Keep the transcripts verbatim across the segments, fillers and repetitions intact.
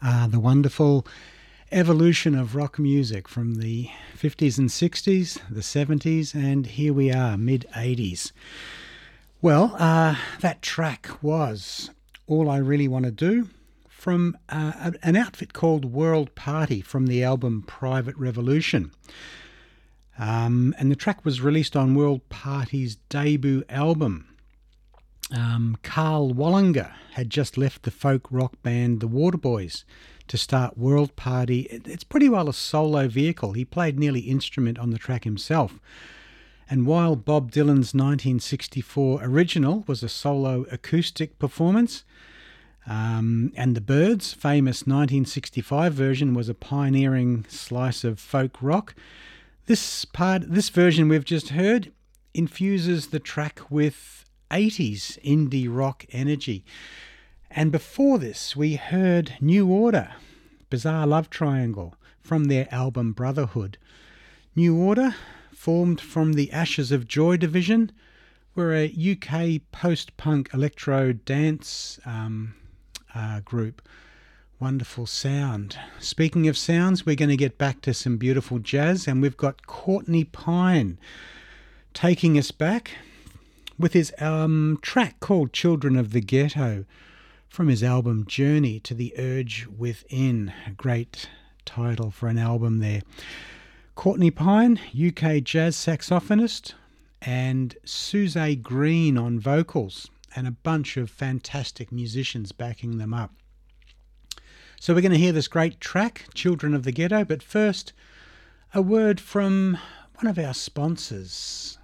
Uh, the wonderful evolution of rock music from the fifties and sixties, the seventies, and here we are, mid-eighties. Well, uh, that track was All I Really Want to Do from uh, an outfit called World Party from the album Private Revolution. Um, and the track was released on World Party's debut album. Um, Carl Wallinger had just left the folk rock band The Waterboys to start World Party. It's pretty well a solo vehicle. He played nearly instrument on the track himself. And while Bob Dylan's nineteen sixty-four original was a solo acoustic performance, um, and the Byrds' famous nineteen sixty-five version was a pioneering slice of folk rock, this part, this version we've just heard infuses the track with eighties indie rock energy. And before this, we heard New Order, Bizarre Love Triangle, from their album Brotherhood. New Order, formed from the Ashes of Joy division, were a U K post-punk electro dance um, uh, group. Wonderful sound. Speaking of sounds, we're going to get back to some beautiful jazz, and we've got Courtney Pine taking us back with his um, track called Children of the Ghetto from his album Journey to the Urge Within. A great title for an album there. Courtney Pine, U K jazz saxophonist, and Suze Green on vocals, and a bunch of fantastic musicians backing them up. So we're going to hear this great track, Children of the Ghetto, but first, a word from one of our sponsors.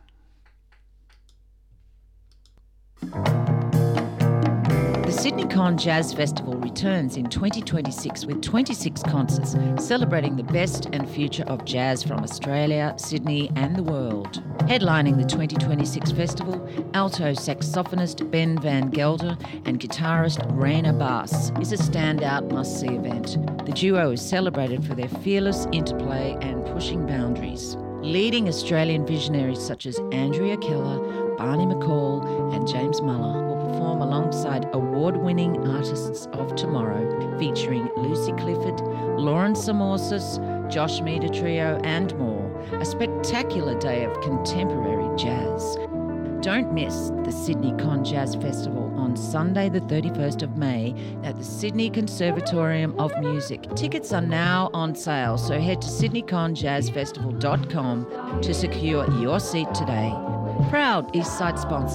The Sydney Con Jazz Festival returns in twenty twenty-six with twenty-six concerts celebrating the best and future of jazz from Australia, Sydney and the world. Headlining the twenty twenty-six festival, alto saxophonist Ben Van Gelder and guitarist Raina Bass is a standout must-see event. The duo is celebrated for their fearless interplay and pushing boundaries. Leading Australian visionaries such as Andrea Keller, Barney McCall and James Muller will perform alongside award-winning artists of tomorrow, featuring Lucy Clifford, Lauren Samorsis, Josh Meader Trio and more. A spectacular day of contemporary jazz. Don't miss the Sydney Con Jazz Festival on Sunday the thirty-first of May at the Sydney Conservatorium of Music. Tickets are now on sale, so head to sydney con jazz festival dot com to secure your seat today. Proud Eastside sponsor.